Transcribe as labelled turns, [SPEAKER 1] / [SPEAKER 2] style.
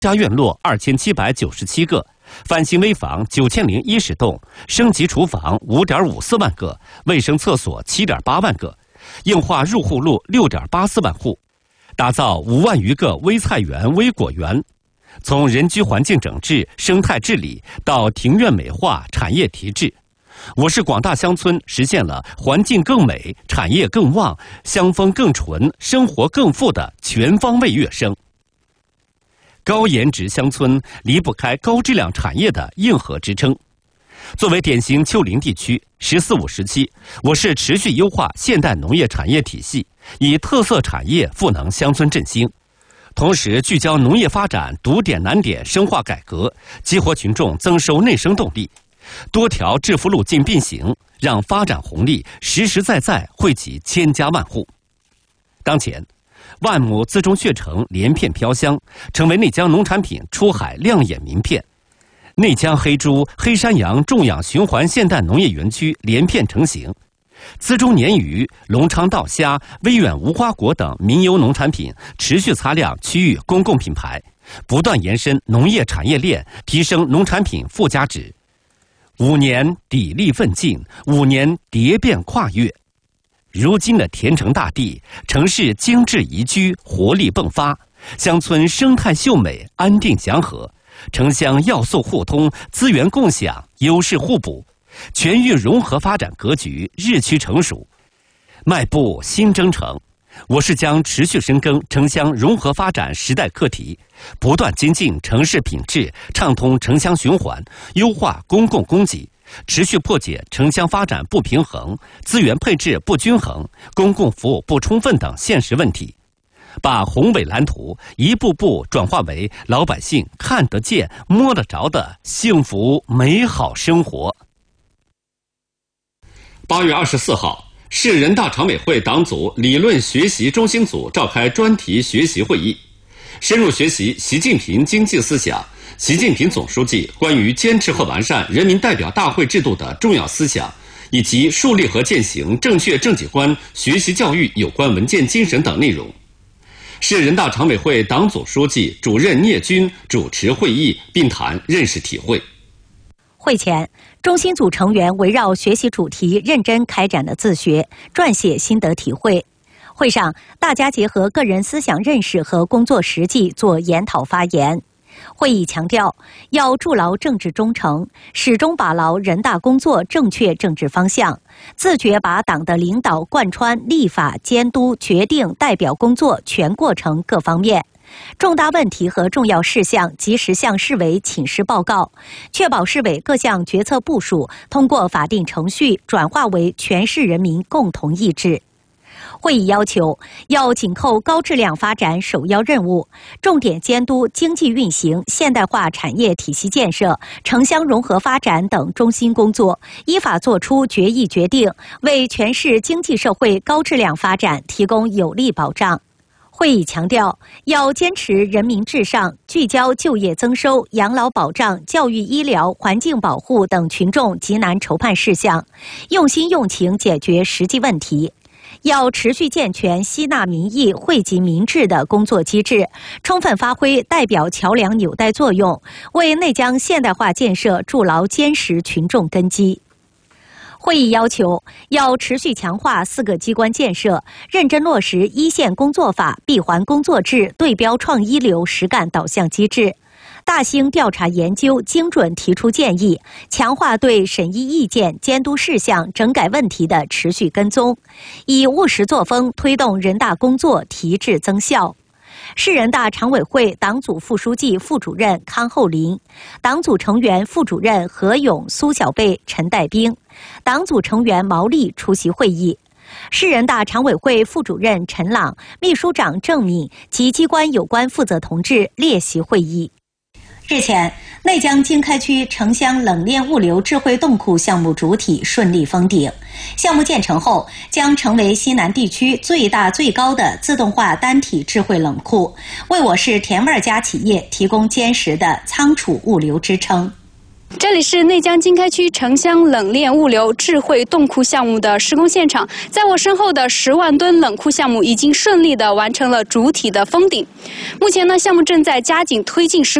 [SPEAKER 1] 家院落2797个，翻新危房9010栋，升级厨房5.54万个，卫生厕所7.8万个，硬化入户路6.84万户，打造5万余个微菜园、微果园。从人居环境整治、生态治理到庭院美化、产业提质，我市广大乡村实现了环境更美、产业更旺、乡风更纯、生活更富的全方位跃升。高颜值乡村离不开高质量产业的硬核支撑。作为典型丘陵地区，“14五”时期，我市持续优化现代农业产业体系，以特色产业赋能乡村振兴。同时聚焦农业发展堵点难点深化改革，激活群众增收内生动力，多条致富路径并行，让发展红利实实在在惠及千家万户。当前，万亩自种血橙连片飘香，成为内江农产品出海亮眼名片。内江黑猪、黑山羊种养循环现代农业园区连片成型。资中鲶鱼、隆昌稻虾、威远无花果等民优农产品持续擦亮区域公共品牌，不断延伸农业产业链，提升农产品附加值。5年砥砺奋进，5年蝶变跨越。如今的田城大地，城市精致宜居，活力迸发；乡村生态秀美，安定祥和；城乡要素互通，资源共享，优势互补。全域融合发展格局日趋成熟，迈步新征程。我市将持续深耕城乡融合发展时代课题，不断精进城市品质，畅通城乡循环，优化公共供给，持续破解城乡发展不平衡、资源配置不均衡、公共服务不充分等现实问题，把宏伟蓝图一步步转化为老百姓看得见、摸得着的幸福美好生活。8月24号，市人大常委会党组理论学习中心组召开专题学习会议，深入学习习近平经济思想、习近平总书记关于坚持和完善人民代表大会制度的重要思想，以及树立和践行正确政绩观学习教育有关文件精神等内容。市人大常委会党组书记、主任聂军主持会议并谈认识体会。
[SPEAKER 2] 会前，中心组成员围绕学习主题认真开展了自学，撰写心得体会。会上，大家结合个人思想认识和工作实际做研讨发言。会议强调，要筑牢政治忠诚，始终把牢人大工作正确政治方向，自觉把党的领导贯穿立法、监督、决定、代表工作全过程各方面。重大问题和重要事项及时向市委请示报告，确保市委各项决策部署通过法定程序转化为全市人民共同意志。会议要求，要紧扣高质量发展首要任务，重点监督经济运行、现代化产业体系建设、城乡融合发展等中心工作，依法作出决议决定，为全市经济社会高质量发展提供有力保障。会议强调，要坚持人民至上，聚焦就业增收、养老保障、教育医疗、环境保护等群众急难愁盼事项，用心用情解决实际问题。要持续健全吸纳民意、惠及民智的工作机制，充分发挥代表桥梁纽带作用，为内江现代化建设筑牢坚实群众根基。会议要求，要持续强化4个机关建设，认真落实一线工作法、闭环工作制、对标创一流实干导向机制，大兴调查研究，精准提出建议，强化对审议意见、监督事项、整改问题的持续跟踪，以务实作风推动人大工作提质增效。市人大常委会党组副书记、副主任康厚林，党组成员、副主任何勇、苏小贝、陈代兵，党组成员毛利出席会议。市人大常委会副主任陈朗、秘书长郑敏及机关有关负责同志列席会议。日前，内江经开区城乡冷链物流智慧冻库项目主体顺利封顶。项目建成后，将成为西南地区最大最高的自动化单体智慧冷库，为我市田味家企业提供坚实的仓储物流支撑。
[SPEAKER 3] 这里是内江经开区城乡冷链物流智慧冻库项目的施工现场，在我身后的10万吨冷库项目已经顺利地完成了主体的封顶。目前呢，项目正在加紧推进施工。